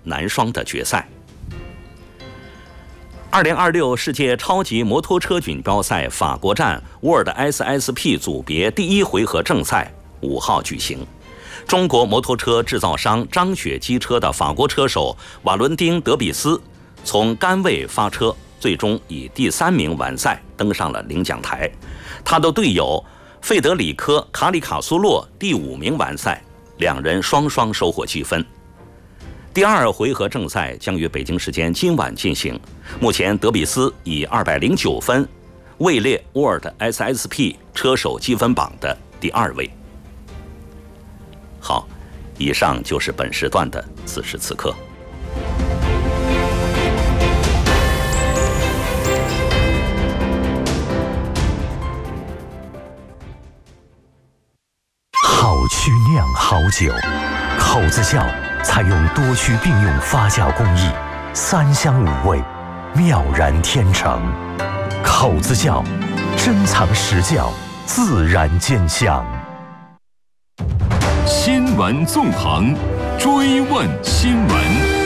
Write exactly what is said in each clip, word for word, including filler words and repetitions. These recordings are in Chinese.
男双的决赛。二零二六世界超级摩托车锦标赛法国站 World S S P 组别第一回合正赛五号举行。中国摩托车制造商张雪机车的法国车手瓦伦丁·德比斯从杆位发车，最终以第三名完赛，登上了领奖台。他的队友费德里科·卡里卡苏洛第五名完赛，两人双双收获积分。第二回合正赛将于北京时间今晚进行。目前德比斯以二百零九分位列 World S S P 车手积分榜的第二位。好，以上就是本时段的此时此刻。 好曲酿好酒，口子窖采用多区并用发酵工艺，三香五味，妙然天成。口子窖，珍藏实窖，自然见香。 新闻纵横，追问新闻。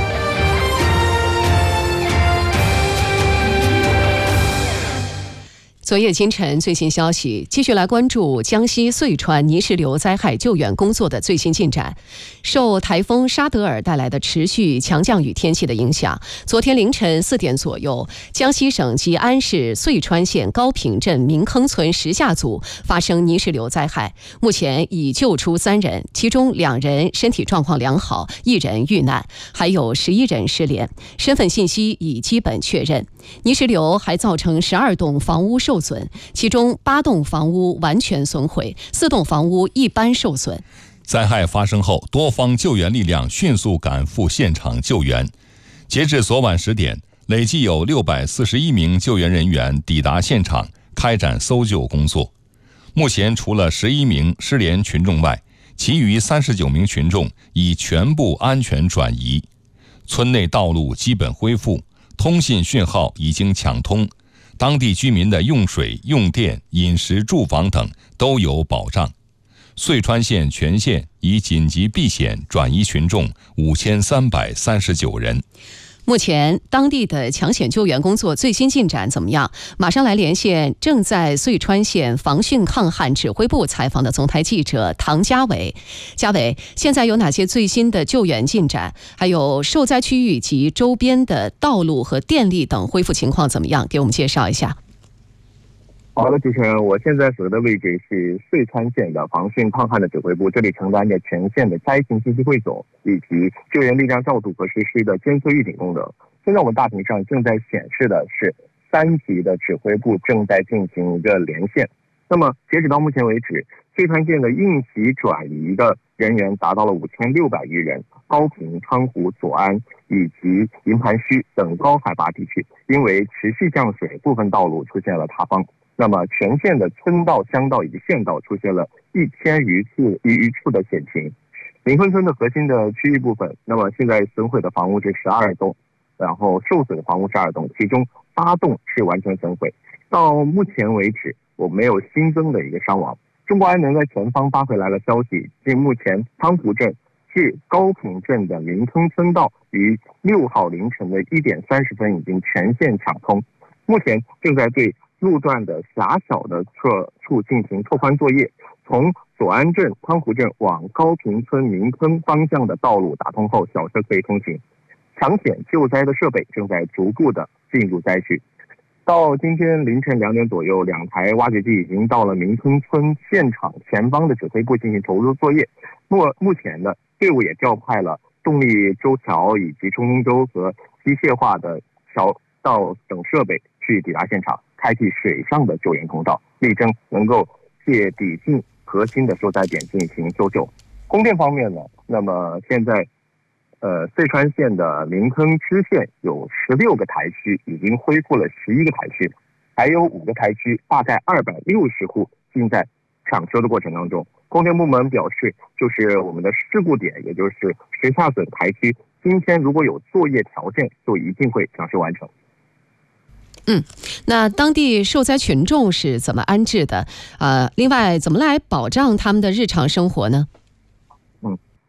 昨夜今晨最新消息，继续来关注江西遂川泥石流灾害救援工作的最新进展。受台风沙德尔带来的持续强降雨天气的影响，昨天凌晨四点左右，江西省吉安市遂川县高坪镇明坑村石下组发生泥石流灾害，目前已救出三人，其中两人身体状况良好，一人遇难，还有十一人失联，身份信息已基本确认。泥石流还造成十二栋房屋受损，其中八栋房屋完全损毁，四栋房屋一般受损。 灾害发生后，多方救援力量迅速赶赴现场救援。截至昨晚十点，累计有六百四十一名救援人员抵达现场，开展搜救工作。目前，除了十一名失联群众外，其余三十九名群众已全部安全转移。村内道路基本恢复，通信讯号已经抢通，当地居民的用水、用电、饮食、住房等都有保障。遂川县全县已紧急避险转移群众五千三百三十九人。 目前当地的抢险救援工作最新进展怎么样？马上来连线正在遂川县防汛抗旱指挥部采访的总台记者唐家伟。家伟，现在有哪些最新的救援进展？还有受灾区域及周边的道路和电力等恢复情况怎么样？给我们介绍一下。 好的，主持人，我现在所在的位置是遂川县的防汛抗旱的指挥部，这里承担着全县的灾情信息汇总以及救援力量调度和实施的监测预警功能。现在我们大屏上正在显示的是三级的指挥部正在进行一个连线。那么截止到目前为止，遂川县的应急转移的人员达到了五千六百余人，高坪、昌湖、左安以及营盘圩等高海拔地区因为持续降水，部分道路出现了塌方。那么全县的村道、乡道以及县道出现了一千余次余处的险情。明坑村的核心的区域部分，那么现在损毁的房屋是十二栋，然后受损的房屋十二栋，其中八栋是完全损毁。到目前为止，我没有新增的一个伤亡。中国安能在前方发回来了消息，即目前昌湖镇至高坪镇的明坑村道于六号凌晨的一点三十分已经全线抢通，目前正在对路段的狭小的侧处进行拓宽作业，从左安镇、昌湖镇往高坪村明坑方向的道路打通后，小车可以通行。抢险救灾的设备正在逐步的进入灾区。到今天凌晨两点左右，两台挖掘机已经到了明坑村现场前方的指挥部进行投入作业。目目前呢，队伍也调派了动力周桥以及冲锋舟和机械化的桥道等设备去抵达现场，开辟水上的救援通道，力争能够借抵近核心的受灾点进行搜救。供电方面呢，那么现在呃，遂川县的明坑支线有十六个台区已经恢复了十一个台区，还有五个台区，大概二百六十户正在抢修的过程当中。供电部门表示，就是我们的事故点，也就是石下损台区，今天如果有作业条件，就一定会抢修完成。 嗯，那当地受灾群众是怎么安置的？呃，另外，怎么来保障他们的日常生活呢？ 嗯，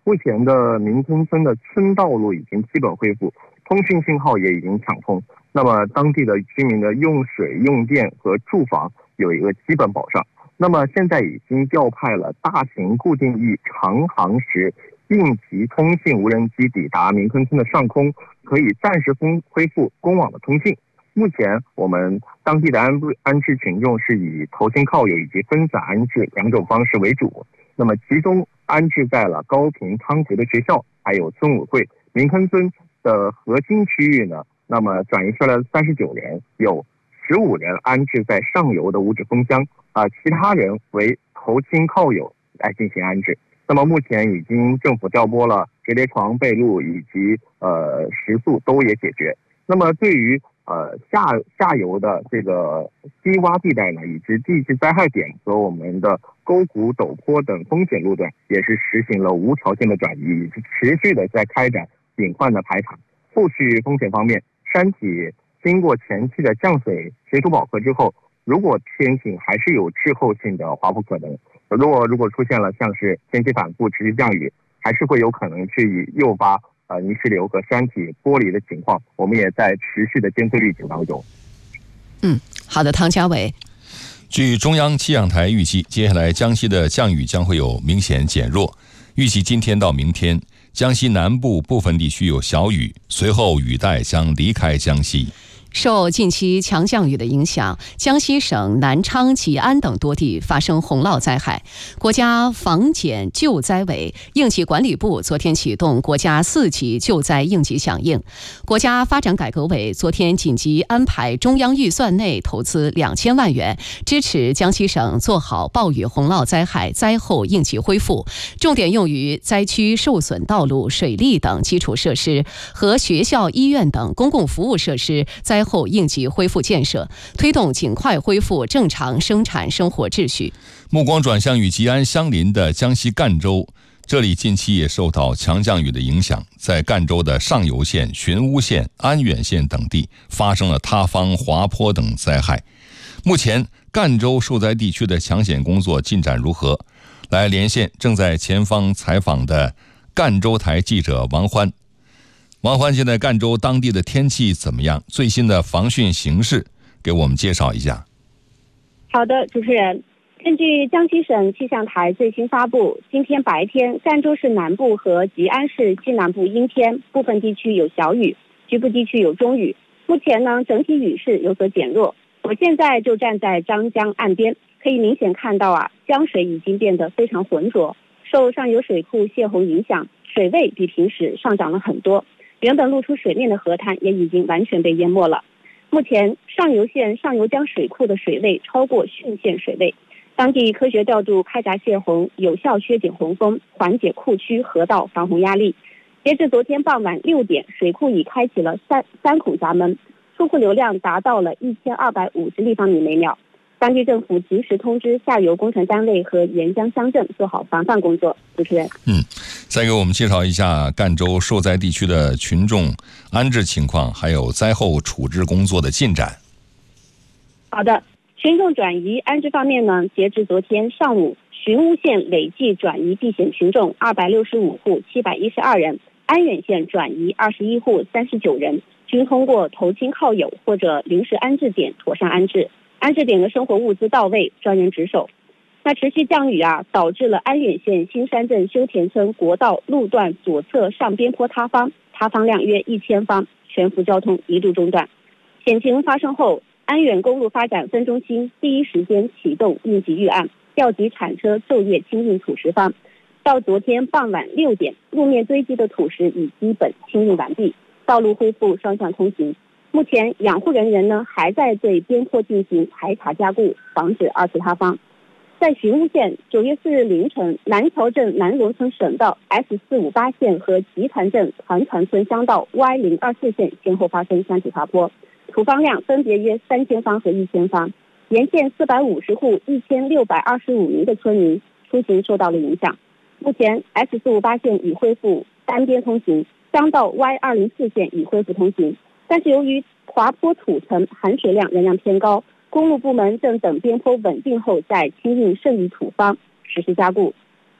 目前的明坑村的村道路已经基本恢复，通讯信号也已经抢通，那么当地的居民的用水、用电和住房有一个基本保障。那么现在已经调派了大型固定翼长航时应急通信无人机抵达明坑村的上空，可以暂时恢复公网的通信。目前我们当地的安安置群众是以投亲靠友以及分散安置两种方式为主，那么集中安置在了高坪汤湖的学校，还有村委会。明坑村的核心区域呢，那么转移出来了三十九人，有十五人安置在上游的五指峰乡啊、呃，其他人为投亲靠友来进行安置。那么目前已经政府调拨了折叠床、被褥以及呃食宿都也解决。那么对于呃下下游的这个低洼地带呢，以及地质灾害点和我们的沟谷、陡坡等风险路段，也是实行了无条件的转移，以及持续的在开展隐患的排查。后续风险方面，山体经过前期的降水、水土饱和之后，如果天性还是有滞后性的滑坡可能。如果如果出现了像是天气反复、持续降雨，还是会有可能去诱发呃泥石流和山体剥离的情况。我们也在持续的监测预警当中。 嗯，好的，汤家伟。 据中央气象台预计，接下来江西的降雨将会有明显减弱。预计今天到明天，江西南部部分地区有小雨，随后雨带将离开江西。 受近期强降雨的影响，江西省南昌、吉安等多地发生洪涝灾害。国家防检救灾委、应急管理部昨天启动国家四级救灾应急响应。国家发展改革委昨天紧急安排中央预算内投资两千万元，支持江西省做好暴雨洪涝灾害灾后应急恢复，重点用于灾区受损道路、水利等基础设施和学校、医院等公共服务设施灾后应急恢复建设，推动尽快恢复正常生产生活秩序。 目光转向与吉安相邻的江西赣州，这里近期也受到强降雨的影响，在赣州的上游县、寻乌县、安远县等地发生了塌方、滑坡等灾害。目前赣州受灾地区的抢险工作进展如何？来连线正在前方采访的赣州台记者王欢。王欢，现在赣州当地的天气怎么样？最新的防汛形势给我们介绍一下。 好的，主持人，根据江西省气象台最新发布，今天白天赣州市南部和吉安市西南部阴天，部分地区有小雨，局部地区有中雨。目前呢，整体雨势有所减弱。我现在就站在张江岸边，可以明显看到啊，江水已经变得非常浑浊，受上游水库泄洪影响，水位比平时上涨了很多。原本露出水面的河滩也已经完全被淹没了。目前上游县上游江水库的水位超过汛县水位，当地科学调度开闸泄洪，有效削减洪峰，缓解库区河道防洪压力。截至昨天傍晚六点，水库已开启了三三孔闸门，出库流量达到了一千二百五十立方米每秒。当地政府及时通知下游工程单位和沿江乡镇做好防范工作。主持人， 嗯，再给我们介绍一下赣州受灾地区的群众安置情况，还有灾后处置工作的进展。 好的，群众转移安置方面呢，截至昨天上午，寻乌县累计转移避险群众二百六十五户七百一十二人，安远县转移二十一户三十九人，均通过投亲靠友或者临时安置点妥善安置。安置点的生活物资到位，专人值守。那持续降雨啊，导致了安远县新山镇修田村国道路段左侧上边坡塌方，塌方量约一千方，全幅交通一度中断。险情发生后，安远公路发展分中心第一时间启动应急预案，调集铲车昼夜清运土石方。到昨天傍晚六点，路面堆积的土石已基本清运完毕，道路恢复双向通行。目前养护人员呢还在对边坡进行排查加固，防止二次塌方。在寻乌县，九月四日凌晨，南桥镇南荣村省道 S 四五八线和集团镇团团村乡道 Y 零二四线先后发生山体滑坡，土方量分别约三千方和一千方，沿线四百五十户一千六百二十五名的村民出行受到了影响。目前 S 四五八线已恢复单边通行，乡道 Y 二零四线已恢复通行。但是由于滑坡土层含水量仍然偏高，公路部门正等边坡稳定后再清运剩余土方，实施加固。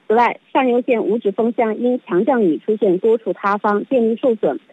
此外，上游线五指峰乡因强降雨出现多处塌方，电力受损，